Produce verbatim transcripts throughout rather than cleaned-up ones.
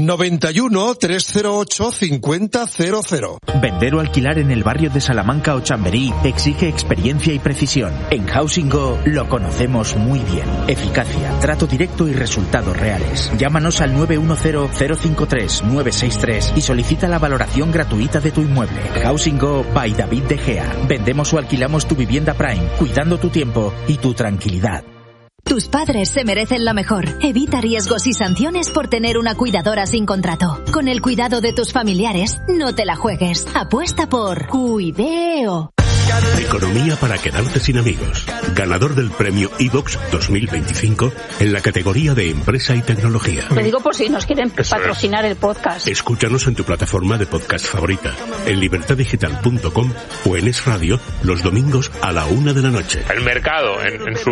noventa y uno, trescientos ocho, cincuenta cero cero. Vender o alquilar en el barrio de Salamanca o Chamberí exige experiencia y precisión. En Housing Go lo conocemos muy bien. Eficacia, trato directo y resultados reales. Llámanos al nueve uno cero, cero cinco tres, nueve seis tres y solicita la valoración gratuita de tu inmueble. Housing Go by David De Gea. Vendemos o alquilamos tu vivienda Prime, cuidando tu tiempo y tu tranquilidad. Tus padres se merecen lo mejor. Evita riesgos y sanciones por tener una cuidadora sin contrato. Con el cuidado de tus familiares, no te la juegues. Apuesta por Cuideo. Economía para quedarte sin amigos. Ganador del premio iVox dos mil veinticinco en la categoría de empresa y tecnología. Lo digo por si nos quieren patrocinar el podcast. Escúchanos en tu plataforma de podcast favorita, en libertad digital punto com o en Es Radio los domingos a la una de la noche. El mercado en, en su...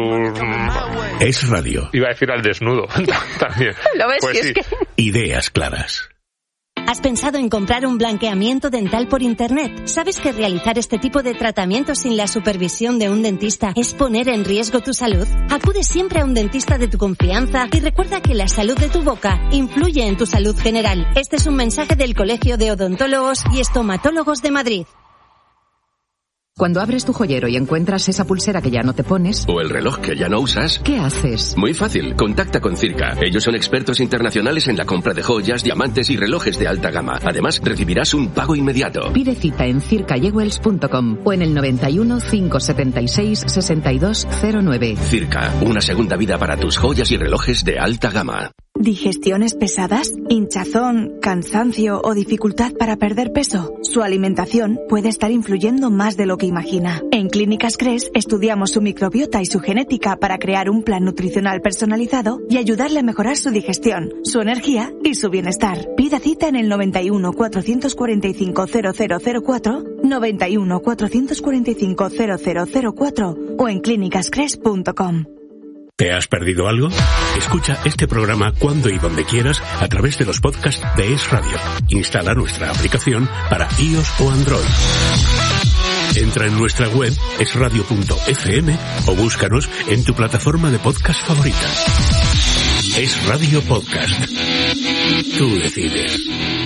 Es Radio. Iba a decir al desnudo también. ¿Lo ves? Pues que sí. es que... Ideas claras. ¿Has pensado en comprar un blanqueamiento dental por internet? ¿Sabes que realizar este tipo de tratamientos sin la supervisión de un dentista es poner en riesgo tu salud? Acude siempre a un dentista de tu confianza y recuerda que la salud de tu boca influye en tu salud general. Este es un mensaje del Colegio de Odontólogos y Estomatólogos de Madrid. Cuando abres tu joyero y encuentras esa pulsera que ya no te pones... o el reloj que ya no usas... ¿qué haces? Muy fácil, contacta con Circa. Ellos son expertos internacionales en la compra de joyas, diamantes y relojes de alta gama. Además, recibirás un pago inmediato. Pide cita en circa jewels punto com o en el noventa y uno, cinco setenta y seis, sesenta y dos cero nueve. Circa, una segunda vida para tus joyas y relojes de alta gama. ¿Digestiones pesadas, hinchazón, cansancio o dificultad para perder peso? Su alimentación puede estar influyendo más de lo que imagina. En Clínicas Cres estudiamos su microbiota y su genética para crear un plan nutricional personalizado y ayudarle a mejorar su digestión, su energía y su bienestar. Pida cita en el noventa y uno, cuatrocientos cuarenta y cinco, cero cero cero cuatro, noventa y uno, cuatrocientos cuarenta y cinco, cero cero cero cuatro o en clínicas cres punto com. ¿Te has perdido algo? Escucha este programa cuando y donde quieras a través de los podcasts de Es Radio. Instala nuestra aplicación para iOS o Android. Entra en nuestra web es radio punto efe eme o búscanos en tu plataforma de podcast favorita. Es Radio Podcast. Tú decides.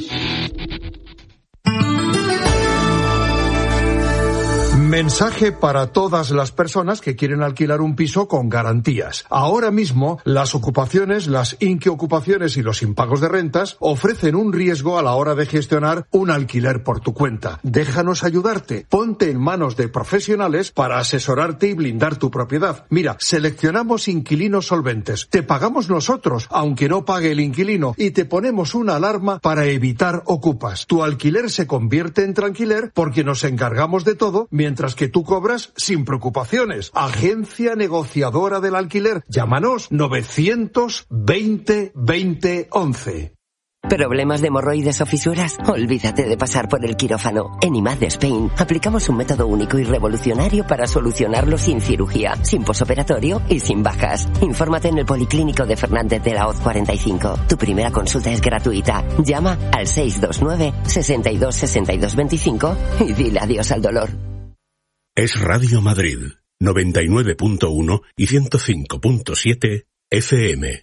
Mensaje para todas las personas que quieren alquilar un piso con garantías. Ahora mismo, las ocupaciones, las inquiocupaciones y los impagos de rentas ofrecen un riesgo a la hora de gestionar un alquiler por tu cuenta. Déjanos ayudarte. Ponte en manos de profesionales para asesorarte y blindar tu propiedad. Mira, seleccionamos inquilinos solventes. Te pagamos nosotros, aunque no pague el inquilino, y te ponemos una alarma para evitar ocupas. Tu alquiler se convierte en tranquiler porque nos encargamos de todo mientras Mientras que tú cobras sin preocupaciones. Agencia negociadora del alquiler. Llámanos novecientos veinte veinte once. ¿Problemas de hemorroides o fisuras? Olvídate de pasar por el quirófano. En I M A D Spain aplicamos un método único y revolucionario para solucionarlo sin cirugía, sin posoperatorio y sin bajas. Infórmate en el Policlínico de Fernández de la Hoz cuarenta y cinco. Tu primera consulta es gratuita. Llama al seis dos nueve, sesenta y dos, sesenta y dos veinticinco y dile adiós al dolor. Es Radio Madrid, noventa y nueve punto uno y ciento cinco punto siete efe eme.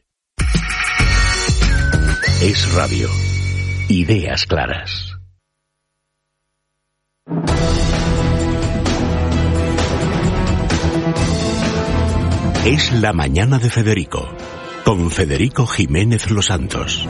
Es Radio. Ideas claras. Es la mañana de Federico, con Federico Jiménez Los Santos.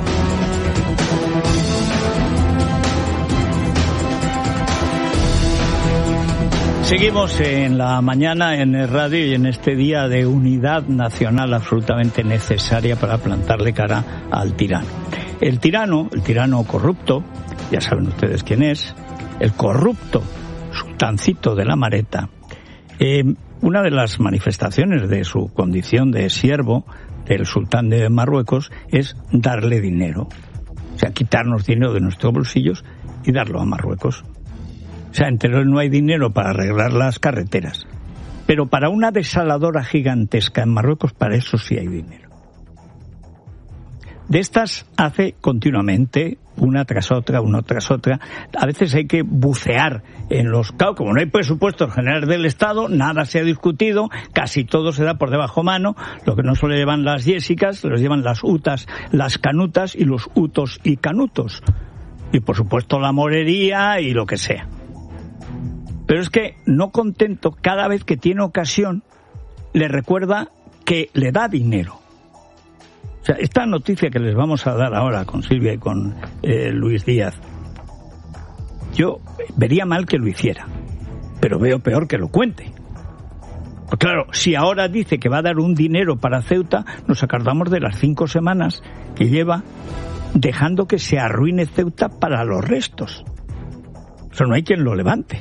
Seguimos en la mañana en el radio y en este día de unidad nacional absolutamente necesaria para plantarle cara al tirano. El tirano, el tirano corrupto, ya saben ustedes quién es, el corrupto sultancito de la Mareta. Eh, una de las manifestaciones de su condición de siervo del sultán de Marruecos es darle dinero. O sea, quitarnos dinero de nuestros bolsillos y darlo a Marruecos. O sea, entre ellos no hay dinero para arreglar las carreteras. Pero para una desaladora gigantesca en Marruecos, para eso sí hay dinero. De estas hace continuamente, una tras otra, una tras otra. A veces hay que bucear en los... Claro, como no hay presupuestos generales del Estado, nada se ha discutido, casi todo se da por debajo mano. Lo que no se lo llevan las Jessicas, los llevan las Utas, las Canutas y los Utos y Canutos. Y por supuesto la morería y lo que sea. Pero es que, no contento, cada vez que tiene ocasión, le recuerda que le da dinero. O sea, esta noticia que les vamos a dar ahora con Silvia y con eh, Luis Díaz, yo vería mal que lo hiciera, pero veo peor que lo cuente. Pues claro, si ahora dice que va a dar un dinero para Ceuta, nos acordamos de las cinco semanas que lleva dejando que se arruine Ceuta para los restos. Eso no hay quien lo levante.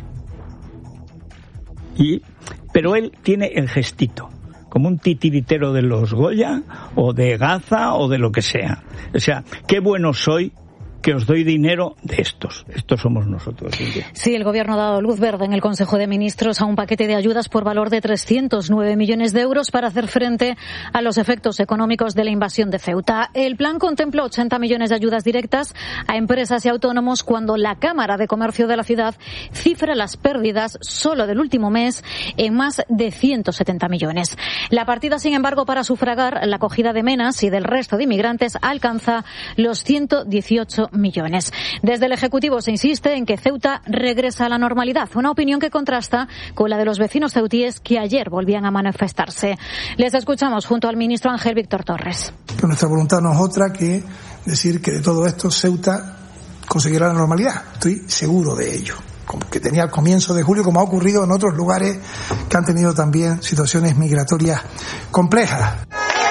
Y, pero él tiene el gestito, como un titiritero de los Goya, o de Gaza, o de lo que sea. O sea, qué bueno soy que os doy dinero de estos. Estos somos nosotros. Silvia. Sí, el Gobierno ha dado luz verde en el Consejo de Ministros a un paquete de ayudas por valor de trescientos nueve millones de euros para hacer frente a los efectos económicos de la invasión de Ceuta. El plan contempla ochenta millones de ayudas directas a empresas y autónomos, cuando la Cámara de Comercio de la ciudad cifra las pérdidas solo del último mes en más de ciento setenta millones. La partida, sin embargo, para sufragar la acogida de menas y del resto de inmigrantes alcanza los ciento dieciocho millones. Desde el Ejecutivo se insiste en que Ceuta regresa a la normalidad, una opinión que contrasta con la de los vecinos ceutíes que ayer volvían a manifestarse. Les escuchamos junto al ministro Ángel Víctor Torres. Nuestra voluntad no es otra que decir que de todo esto Ceuta conseguirá la normalidad. Estoy seguro de ello. Como que tenía al comienzo de julio, como ha ocurrido en otros lugares que han tenido también situaciones migratorias complejas.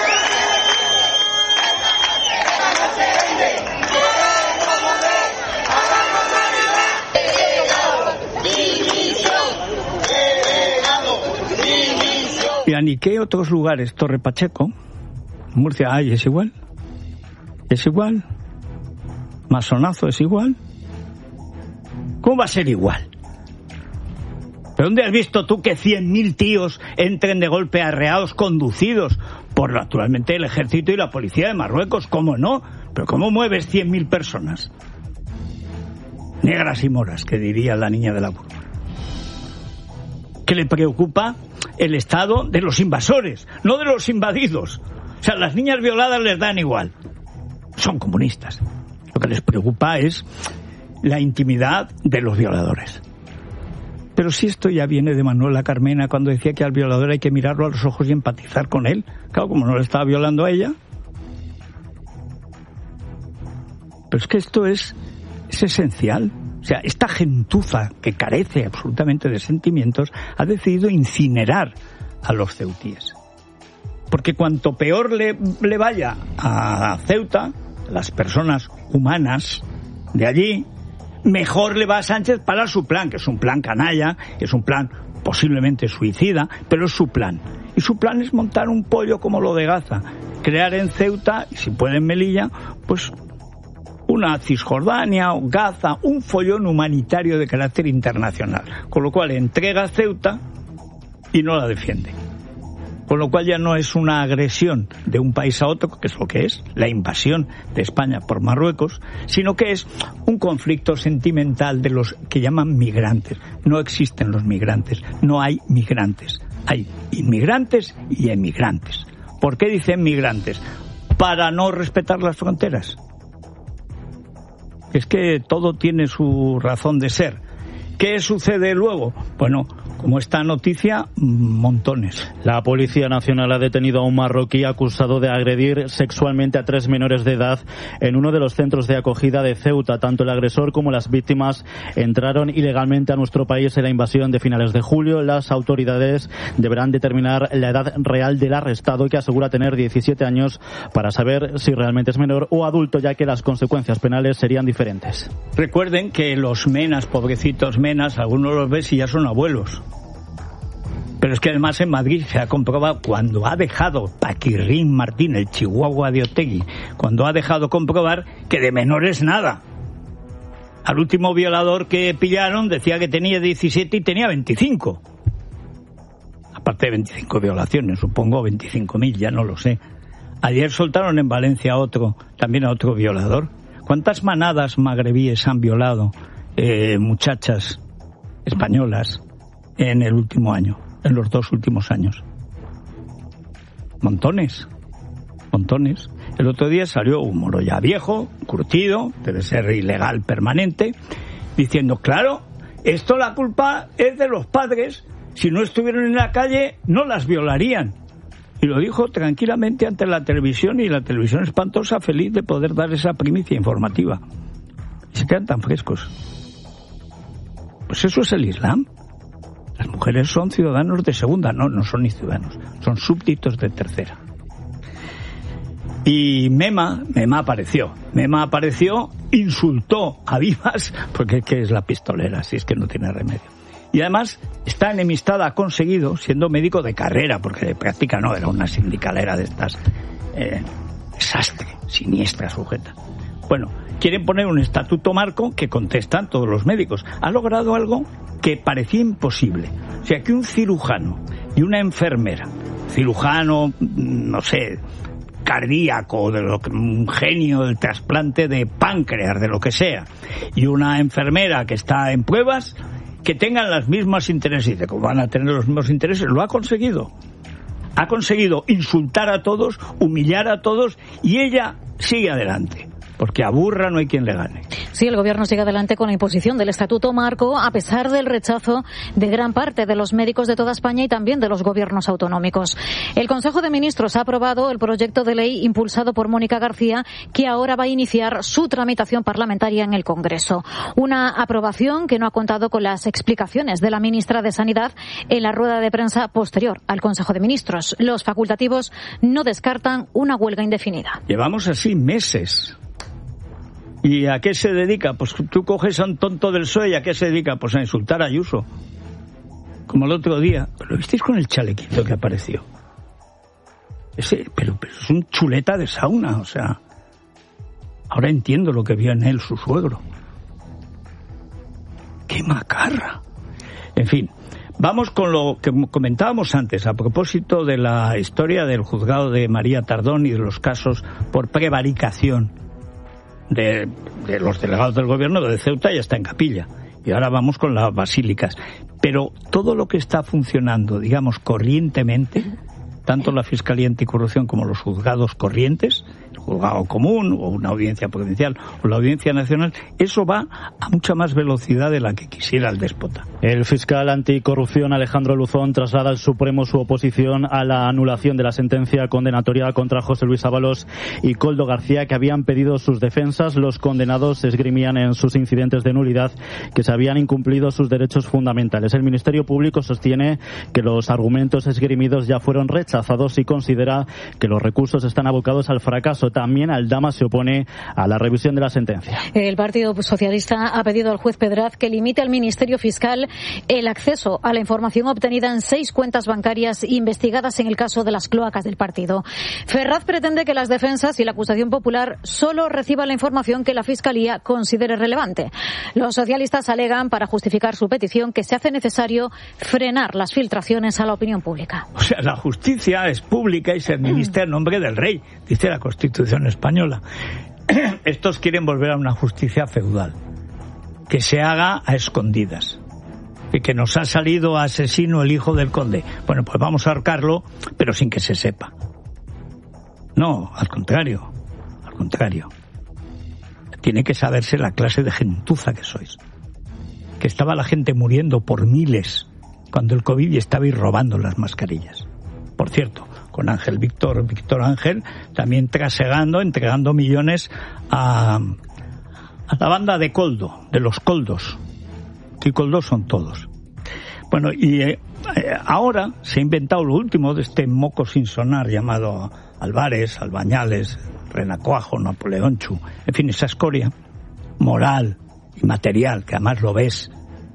¿Y qué otros lugares? Torre Pacheco, Murcia, ay, es igual. Es igual. Masonazo es igual. ¿Cómo va a ser igual? ¿Pero dónde has visto tú que cien mil tíos entren de golpe arreados, conducidos por, naturalmente, el ejército y la policía de Marruecos? ¿Cómo no? ¿Pero cómo mueves cien mil personas? Negras y moras, que diría la niña de la burba. ¿Qué le preocupa? El estado de los invasores, no de los invadidos. O sea, las niñas violadas les dan igual. Son comunistas. Lo que les preocupa es la intimidad de los violadores. Pero si esto ya viene de Manuela Carmena, cuando decía que al violador hay que mirarlo a los ojos y empatizar con él. Claro, como no le estaba violando a ella. Pero es que esto es, es esencial. O sea, esta gentuza que carece absolutamente de sentimientos ha decidido incinerar a los ceutíes. Porque cuanto peor le, le vaya a Ceuta, las personas humanas de allí, mejor le va a Sánchez para su plan, que es un plan canalla, es un plan posiblemente suicida, pero es su plan. Y su plan es montar un pollo como lo de Gaza, crear en Ceuta, y si puede en Melilla, pues una Cisjordania o Gaza, un follón humanitario de carácter internacional. Con lo cual entrega Ceuta y no la defiende. Con lo cual ya no es una agresión de un país a otro, que es lo que es, la invasión de España por Marruecos, sino que es un conflicto sentimental de los que llaman migrantes. No existen los migrantes, no hay migrantes. Hay inmigrantes y emigrantes. ¿Por qué dicen migrantes? Para no respetar las fronteras. Es que todo tiene su razón de ser. ¿Qué sucede luego? Bueno, como esta noticia, montones. La Policía Nacional ha detenido a un marroquí acusado de agredir sexualmente a tres menores de edad en uno de los centros de acogida de Ceuta. Tanto el agresor como las víctimas entraron ilegalmente a nuestro país en la invasión de finales de julio. Las autoridades deberán determinar la edad real del arrestado, que asegura tener diecisiete años, para saber si realmente es menor o adulto, ya que las consecuencias penales serían diferentes. Recuerden que los menas, pobrecitos menas, algunos los ves y ya son abuelos. Pero es que además en Madrid se ha comprobado, cuando ha dejado Paquirrín Martín, el chihuahua de Otegi, cuando ha dejado comprobar que de menores nada. Al último violador que pillaron decía que tenía diecisiete y tenía veinticinco. Aparte de veinticinco violaciones, supongo veinticinco mil, ya no lo sé. Ayer soltaron en Valencia otro, también a otro violador. ¿Cuántas manadas magrebíes han violado eh, muchachas españolas en el último año, en los dos últimos años? Montones, montones. El otro día salió un moro ya viejo, curtido, debe ser ilegal permanente, diciendo, claro, esto la culpa es de los padres, si no estuvieran en la calle no las violarían. Y lo dijo tranquilamente ante la televisión, y la televisión espantosa, feliz de poder dar esa primicia informativa. Y se quedan tan frescos. Pues eso es el Islam. Las mujeres son ciudadanos de segunda, no, no son ni ciudadanos, son súbditos de tercera. Y Mema, Mema apareció, Mema apareció, insultó a vivas, porque es que es la pistolera, si es que no tiene remedio. Y además, esta enemistad ha conseguido, siendo médico de carrera, porque de práctica no, era una sindicalera de estas, eh, desastre, siniestra sujeta. Bueno, quieren poner un estatuto marco que contestan todos los médicos. Ha logrado algo que parecía imposible. O sea, que un cirujano y una enfermera, cirujano, no sé, cardíaco, de lo que, un genio del trasplante de páncreas, de lo que sea, y una enfermera que está en pruebas, que tengan los mismos intereses. Y como van a tener los mismos intereses, lo ha conseguido. Ha conseguido insultar a todos, humillar a todos, y ella sigue adelante. Porque a burra no hay quien le gane. Sí, el Gobierno sigue adelante con la imposición del Estatuto Marco, a pesar del rechazo de gran parte de los médicos de toda España y también de los gobiernos autonómicos. El Consejo de Ministros ha aprobado el proyecto de ley impulsado por Mónica García, que ahora va a iniciar su tramitación parlamentaria en el Congreso. Una aprobación que no ha contado con las explicaciones de la ministra de Sanidad en la rueda de prensa posterior al Consejo de Ministros. Los facultativos no descartan una huelga indefinida. Llevamos así meses. ¿Y a qué se dedica? Pues tú coges a un tonto del P S O E, ¿y a qué se dedica? Pues a insultar a Ayuso. Como el otro día. ¿Pero lo visteis con el chalequito que apareció? Ese, pero, pero es un chuleta de sauna, o sea... Ahora entiendo lo que vio en él su suegro. ¡Qué macarra! En fin, vamos con lo que comentábamos antes, a propósito de la historia del juzgado de María Tardón y de los casos por prevaricación. De, de los delegados del gobierno de Ceuta ya está en capilla. Y ahora vamos con las basílicas. Pero todo lo que está funcionando, digamos, corrientemente, tanto la Fiscalía Anticorrupción como los juzgados corrientes, el juzgado común o una audiencia provincial o la audiencia nacional, eso va a mucha más velocidad de la que quisiera el déspota. El fiscal anticorrupción Alejandro Luzón traslada al Supremo su oposición a la anulación de la sentencia condenatoria contra José Luis Ábalos y Koldo García, que habían pedido sus defensas. Los condenados esgrimían en sus incidentes de nulidad que se habían incumplido sus derechos fundamentales. El Ministerio Público sostiene que los argumentos esgrimidos ya fueron rechazados y considera que los recursos están abocados al fracaso. También Aldama se opone a la revisión de la sentencia. El Partido Socialista ha pedido al juez Pedraz que limite al Ministerio Fiscal el acceso a la información obtenida en seis cuentas bancarias investigadas en el caso de las cloacas del partido. Ferraz pretende que las defensas y la acusación popular solo reciban la información que la Fiscalía considere relevante. Los socialistas alegan, para justificar su petición, que se hace necesario frenar las filtraciones a la opinión pública. O sea, la justicia es pública y se administra en nombre del rey, dice la Constitución española. Estos quieren volver a una justicia feudal, que se haga a escondidas. Y que nos ha salido asesino el hijo del conde. Bueno, pues vamos a ahorcarlo, pero sin que se sepa. No, al contrario, al contrario. Tiene que saberse la clase de gentuza que sois. Que estaba la gente muriendo por miles cuando el COVID y estabais robando las mascarillas. Por cierto, con Ángel Víctor, Víctor Ángel, también trasegando, entregando millones a, a la banda de Koldo, de los Koldos. Y Koldos son todos. Bueno, y eh, ahora se ha inventado lo último de este moco sin sonar llamado Álvarez, Albañales, Renacuajo, Napoleón Chu, en fin, esa escoria moral y material, que además lo ves.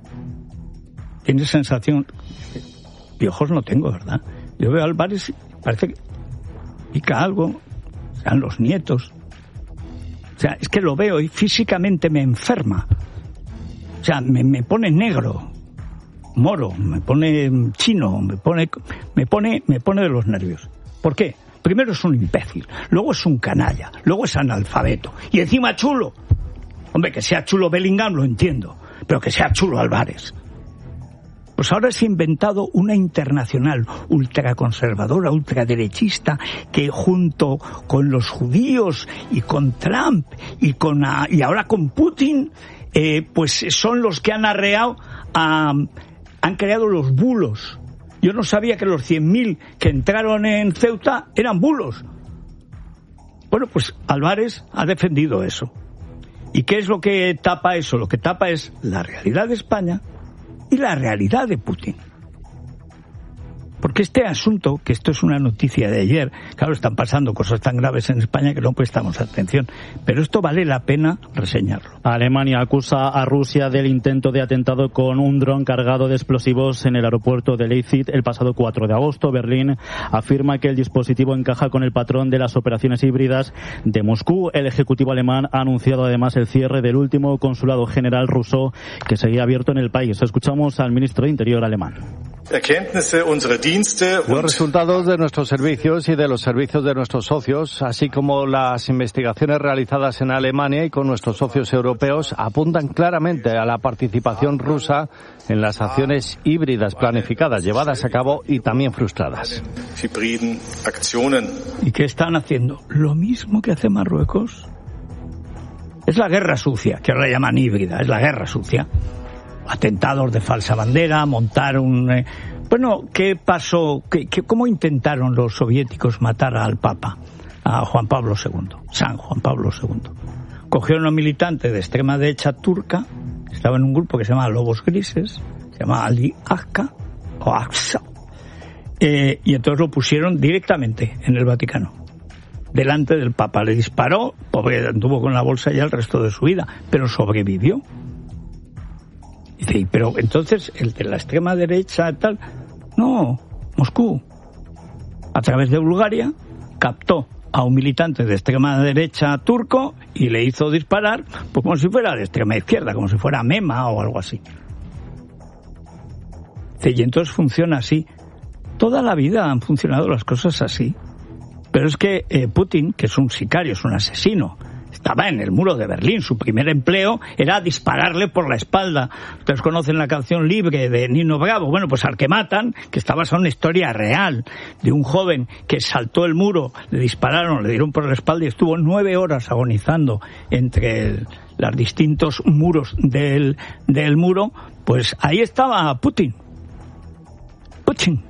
Tienes sensación... Piojos no tengo, ¿verdad? Yo veo a Álvarez, parece que pica algo, sean los nietos. O sea, es que lo veo y físicamente me enferma. O sea, me, me pone negro, moro, me pone chino, me pone, me pone, me pone de los nervios. ¿Por qué? Primero es un imbécil, luego es un canalla, luego es analfabeto y encima chulo. Hombre, que sea chulo Bellingham lo entiendo, pero que sea chulo Álvarez. Pues ahora se ha inventado una internacional ultraconservadora, ultraderechista, que junto con los judíos y con Trump y con y ahora con Putin, eh, pues son los que han arreado, a, han creado los bulos. Yo no sabía que los cien mil que entraron en Ceuta eran bulos. Bueno, pues Álvarez ha defendido eso. ¿Y qué es lo que tapa eso? Lo que tapa es la realidad de España y la realidad de Putin. Porque este asunto, que esto es una noticia de ayer, claro, están pasando cosas tan graves en España que no prestamos atención, pero esto vale la pena reseñarlo. Alemania acusa a Rusia del intento de atentado con un dron cargado de explosivos en el aeropuerto de Leipzig el pasado cuatro de agosto. Berlín afirma que el dispositivo encaja con el patrón de las operaciones híbridas de Moscú. El Ejecutivo alemán ha anunciado además el cierre del último consulado general ruso que seguía abierto en el país. Escuchamos al ministro de Interior alemán. Los resultados de nuestros servicios y de los servicios de nuestros socios, así como las investigaciones realizadas en Alemania y con nuestros socios europeos, apuntan claramente a la participación rusa en las acciones híbridas planificadas, llevadas a cabo y también frustradas. ¿Y qué están haciendo? Lo mismo que hace Marruecos. Es la guerra sucia, que ahora llaman híbrida, es la guerra sucia. Atentados de falsa bandera, montar un... Eh, bueno, ¿qué pasó? ¿Qué, qué, ¿Cómo intentaron los soviéticos matar al Papa, a Juan Pablo segundo, San Juan Pablo segundo? Cogieron a un militante de extrema derecha turca, estaba en un grupo que se llamaba Lobos Grises, se llamaba Ali Aksa, o Aksa, eh, y entonces lo pusieron directamente en el Vaticano, delante del Papa. Le disparó, pobre, anduvo con la bolsa ya el resto de su vida, pero sobrevivió. Dice, pero entonces el de la extrema derecha tal, no, Moscú, a través de Bulgaria, captó a un militante de extrema derecha turco y le hizo disparar, pues como si fuera de extrema izquierda, como si fuera Mema o algo así. Dice, y entonces funciona así. Toda la vida han funcionado las cosas así. Pero es que eh, Putin, que es un sicario, es un asesino, estaba en el muro de Berlín. Su primer empleo era dispararle por la espalda. Ustedes conocen la canción Libre de Nino Bravo. Bueno, pues al que matan, que está basada en una historia real de un joven que saltó el muro, le dispararon, le dieron por la espalda y estuvo nueve horas agonizando entre el, los distintos muros del, del muro. Pues ahí estaba Putin. Putin.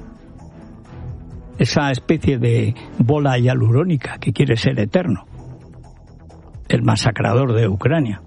Esa especie de bola hialurónica que quiere ser eterno. El masacrador de Ucrania.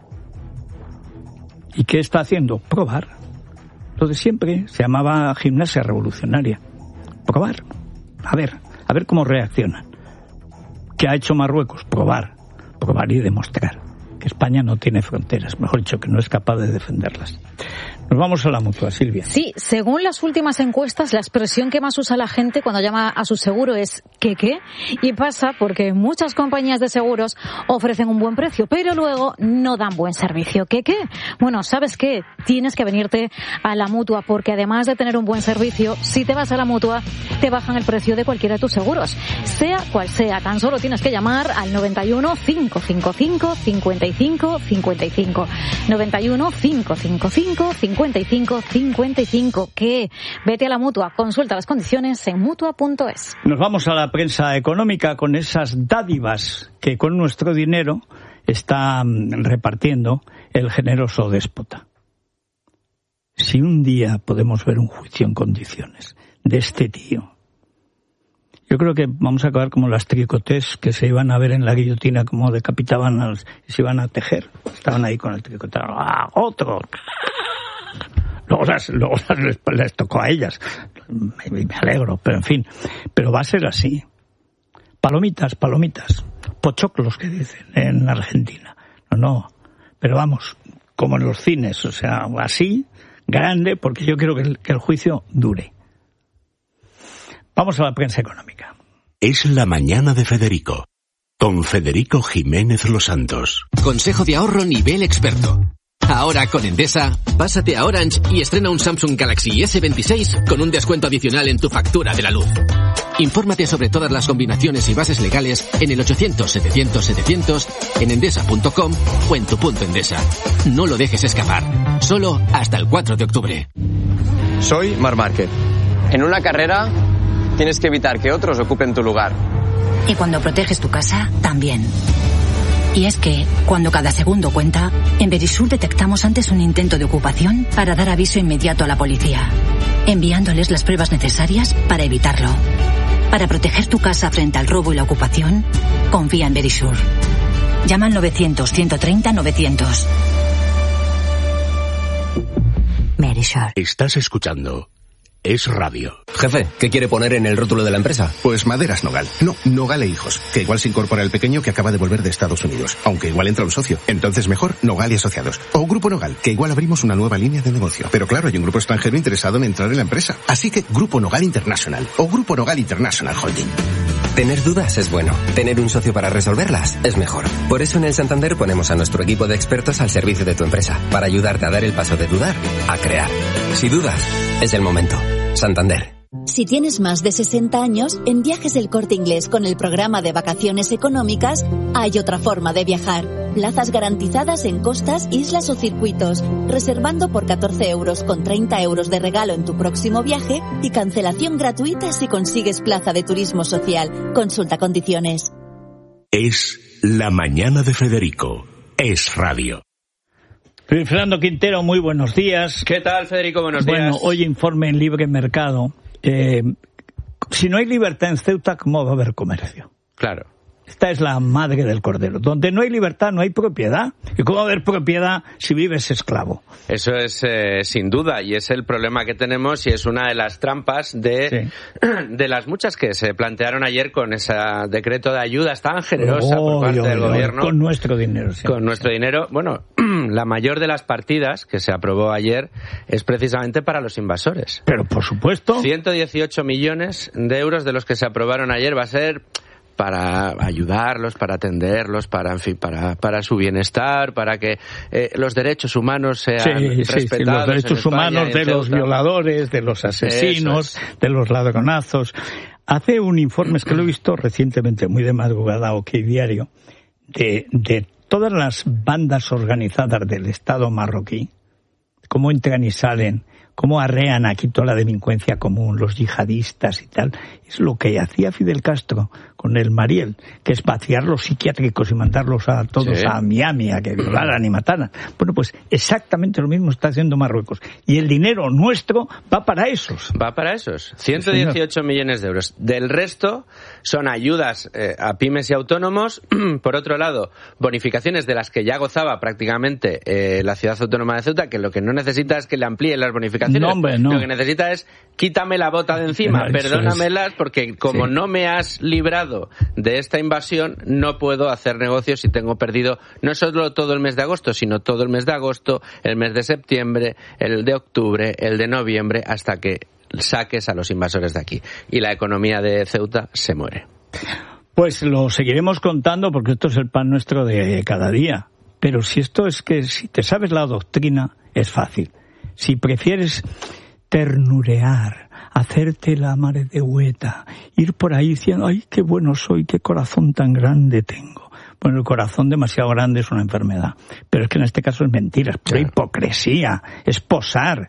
¿Y qué está haciendo? Probar. Lo de siempre, se llamaba gimnasia revolucionaria. Probar. A ver, a ver cómo reaccionan. ¿Qué ha hecho Marruecos? Probar. Probar y demostrar que España no tiene fronteras. Mejor dicho, que no es capaz de defenderlas. Nos vamos a la Mutua, Silvia. Sí, según las últimas encuestas, la expresión que más usa la gente cuando llama a su seguro es ¿qué qué? Y pasa porque muchas compañías de seguros ofrecen un buen precio, pero luego no dan buen servicio. ¿Qué qué? Bueno, ¿sabes qué? Tienes que venirte a la Mutua, porque además de tener un buen servicio, si te vas a la Mutua, te bajan el precio de cualquiera de tus seguros. Sea cual sea, tan solo tienes que llamar al noventa y uno, cinco cinco cinco, cincuenta y cinco cincuenta y cinco. noventa y uno, cinco cinco cinco, cincuenta y cinco cincuenta y cinco. ¿Qué? Vete a la Mutua, consulta las condiciones en mutua punto es. Nos vamos a la prensa económica con esas dádivas que con nuestro dinero está repartiendo el generoso déspota. Si un día podemos ver un juicio en condiciones de este tío, yo creo que vamos a acabar como las tricotés que se iban a ver en la guillotina, como decapitaban a los, y se iban a tejer. Estaban ahí con el tricote. ¡Ah, otro! Luego, las, luego las, les, les tocó a ellas. Me, me alegro, pero en fin. Pero va a ser así. Palomitas, palomitas. Pochoclos, que dicen en Argentina. No, no. Pero vamos, como en los cines. O sea, así, grande, porque yo quiero que el, que el juicio dure. Vamos a la prensa económica. Es la mañana de Federico. Con Federico Jiménez Los Santos. Consejo de ahorro nivel experto. Ahora con Endesa, pásate a Orange y estrena un Samsung Galaxy ese veintiséis con un descuento adicional en tu factura de la luz. Infórmate sobre todas las combinaciones y bases legales en el ochocientos setecientos setecientos, en endesa punto com o en tu punto Endesa. No lo dejes escapar. Solo hasta el cuatro de octubre. Soy Marc Márquez. En una carrera tienes que evitar que otros ocupen tu lugar. Y cuando proteges tu casa, también. Y es que, cuando cada segundo cuenta, en Verisur detectamos antes un intento de ocupación para dar aviso inmediato a la policía, enviándoles las pruebas necesarias para evitarlo. Para proteger tu casa frente al robo y la ocupación, confía en Verisur. Llama al novecientos, ciento treinta, novecientos. Verisur. Estás escuchando Es Radio. Jefe, ¿qué quiere poner en el rótulo de la empresa? Pues Maderas Nogal. No, Nogal e Hijos. Que igual se incorpora el pequeño que acaba de volver de Estados Unidos. Aunque igual entra un socio. Entonces mejor Nogal y Asociados. O Grupo Nogal, que igual abrimos una nueva línea de negocio. Pero claro, hay un grupo extranjero interesado en entrar en la empresa. Así que Grupo Nogal International. O Grupo Nogal International Holding. Tener dudas es bueno. Tener un socio para resolverlas es mejor. Por eso en el Santander ponemos a nuestro equipo de expertos al servicio de tu empresa. Para ayudarte a dar el paso de dudar a crear. Si dudas, es el momento. Santander. Si tienes más de sesenta años, en Viajes El Corte Inglés con el programa de vacaciones económicas hay otra forma de viajar. Plazas garantizadas en costas, islas o circuitos, reservando por catorce euros con treinta euros de regalo en tu próximo viaje y cancelación gratuita si consigues plaza de turismo social. Consulta condiciones. Es la mañana de Federico. Es Radio. Fernando Quintero, muy buenos días. ¿Qué tal, Federico? Buenos días. Bueno, hoy informe en Libre Mercado. Eh, si no hay libertad en Ceuta, ¿cómo va a haber comercio? Claro. Esta es la madre del cordero. Donde no hay libertad, no hay propiedad. ¿Y cómo va a haber propiedad si vives esclavo? Eso es eh, sin duda, y es el problema que tenemos y es una de las trampas de, sí. de las muchas que se plantearon ayer con ese decreto de ayudas tan generosa oh, por parte yo, del yo, gobierno. Con nuestro dinero. Sí. Con nuestro dinero. Bueno, la mayor de las partidas que se aprobó ayer es precisamente para los invasores. Pero por supuesto. ciento dieciocho millones de euros de los que se aprobaron ayer va a ser para ayudarlos, para atenderlos, para en fin, para para su bienestar, para que eh, los derechos humanos sean sí, respetados. Sí, sí, los derechos España, humanos de los violadores, de los asesinos, es. de los ladronazos. Hace un informe, es que lo he visto recientemente, muy de madrugada, OK Diario, de, de todas las bandas organizadas del Estado marroquí, cómo entran y salen, cómo arrean aquí toda la delincuencia común, los yihadistas y tal. Es lo que hacía Fidel Castro con el Mariel, que es vaciar los psiquiátricos y mandarlos a todos sí. a Miami, a que violaran y mataran. Bueno, pues exactamente lo mismo está haciendo Marruecos. Y el dinero nuestro va para esos. Va para esos. ciento dieciocho sí, millones de euros. Del resto son ayudas eh, a pymes y autónomos. Por otro lado, bonificaciones de las que ya gozaba prácticamente eh, la ciudad autónoma de Ceuta, que lo que no necesita es que le amplíen las bonificaciones. No, hombre, no. Lo que necesita es quítame la bota de encima, no, perdónamelas, porque como sí. no me has librado de esta invasión, no puedo hacer negocios y tengo perdido no solo todo el mes de agosto, sino todo el mes de agosto, el mes de septiembre, el de octubre, el de noviembre, hasta que saques a los invasores de aquí. Y la economía de Ceuta se muere. Pues lo seguiremos contando porque esto es el pan nuestro de cada día. Pero si esto es que, si te sabes la doctrina, es fácil. Si prefieres ternurear, hacerte la madre de hueta, ir por ahí diciendo, ay, qué bueno soy, qué corazón tan grande tengo. Bueno, el corazón demasiado grande es una enfermedad, pero es que en este caso es mentira, es pura claro. hipocresía, es posar.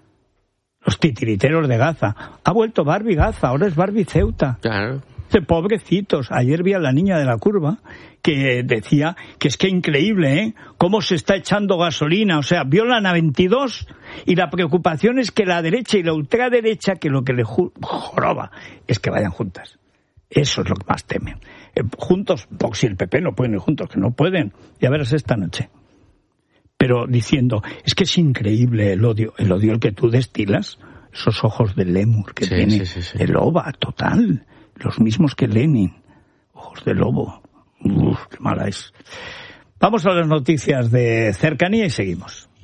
Los titiriteros de Gaza. Ha vuelto Barbie Gaza, ahora es Barbie Ceuta. Claro. Pobrecitos. Ayer vi a la niña de la curva que decía que es que increíble, ¿eh? Cómo se está echando gasolina. O sea, violan a veintidós y la preocupación es que la derecha y la ultraderecha, que lo que le joroba es que vayan juntas. Eso es lo que más temen. Eh, juntos, Vox y el P P no pueden ir juntos, que no pueden. Ya verás esta noche. Pero diciendo, es que es increíble el odio, el odio el que tú destilas, esos ojos de lémur que sí, tiene, sí, sí, sí. el loba total. Los mismos que Lenin. Ojos de lobo. Uf, qué mala es. Vamos a las noticias de cercanía y seguimos.